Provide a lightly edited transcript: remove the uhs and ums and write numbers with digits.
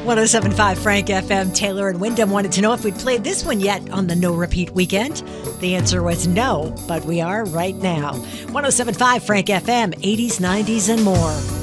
1075 Frank FM. Taylor and Wyndham wanted to know if we'd played this one yet on the No Repeat weekend. The answer was no, but we are right now. 1075 Frank FM, 80s, 90s, and more.